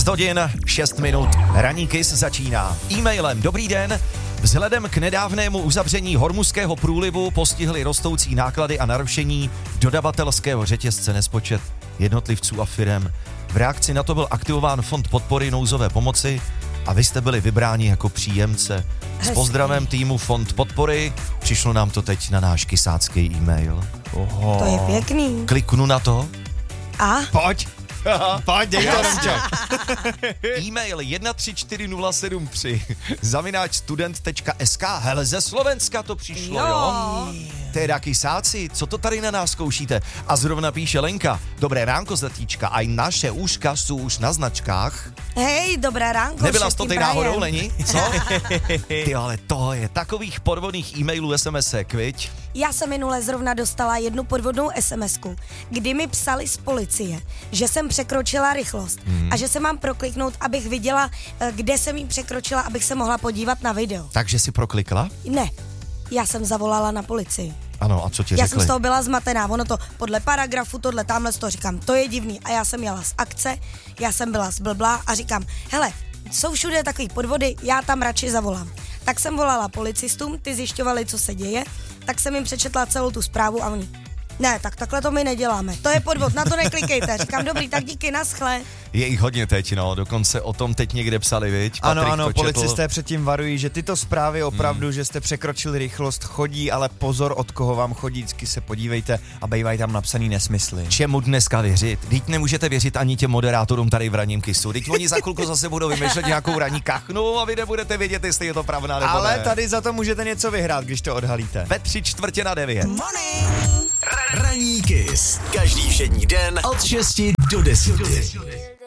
6 hodin, 6 minut, ranní Kiss začíná. E-mailem dobrý den. Vzhledem k nedávnému uzavření Hormuzského průlivu postihly rostoucí náklady a narušení dodavatelského řetězce nespočet jednotlivců a firem. V reakci na to byl aktivován Fond podpory nouzové pomoci a vy jste byli vybráni jako příjemce. S pozdravem týmu Fond podpory, přišlo nám to teď na náš kysácký e-mail. Oho. To je pěkný. Kliknu na to. A? Pojď. Pojď, dej to, Romčo. E-mail 134073 @student.sk. Hele, ze Slovenska to přišlo, jo? Teda kysáci, co to tady na nás zkoušíte? A zrovna píše Lenka. Dobré ránko, zlatíčka, aj naše úška jsou už na značkách. Hej, dobré ránko. Nebyla jsi to teď náhodou, Leni? Co? Ty, ale to je takových podvodných e-mailů, SMS-ek, viď? Já jsem minule zrovna dostala jednu podvodnou SMS-ku, kdy mi psali z policie, že jsem překročila rychlost a že se mám prokliknout, abych viděla, kde jsem jí překročila, abych se mohla podívat na video. Takže jsi proklikla? Ne, já jsem zavolala na policii. Ano, a co ti řekli? Já jsem z toho byla zmatená, ono to podle paragrafu, tohle, tamhle z toho říkám, to je divný. A já jsem jela z akce, já jsem byla zblblá a říkám, hele, jsou všude takový podvody, já tam radši zavolám. Tak jsem volala policistům, ty zjišťovali, co se děje, tak jsem jim přečetla celou tu zprávu a oni, ne, tak takhle to my neděláme, to je podvod, na to neklikejte. Říkám, dobrý, tak díky, naschle. Je jich hodně teď, no, dokonce o tom teď někde psali, viď? Ano, policisté předtím varují, že tyto zprávy opravdu, že jste překročili rychlost, chodí, ale pozor, od koho vám chodí, vždycky se podívejte a bývají tam napsaný nesmysly. Čemu dneska věřit? Vždyť nemůžete věřit ani těm moderátorům tady v ranním Kissu. Vždyť oni za chvilku zase budou vymýšlet nějakou ranní kachnu a vy nebudete vědět, jestli je to pravda nebo ale ne. tady za to můžete něco vyhrát, když to odhalíte. Ve 8:45. Ranní Kiss. Každý všední den od 6 do 10.